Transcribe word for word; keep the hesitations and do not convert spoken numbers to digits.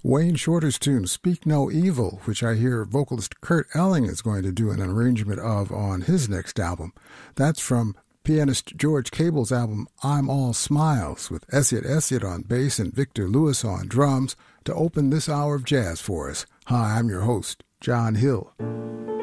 Wayne Shorter's tune, Speak No Evil, which I hear vocalist Kurt Elling is going to do an arrangement of on his next album. That's from pianist George Cable's album I'm All Smiles, with Essiet Essiet on bass and Victor Lewis on drums, to open this hour of jazz for us. Hi, I'm your host, John Hill.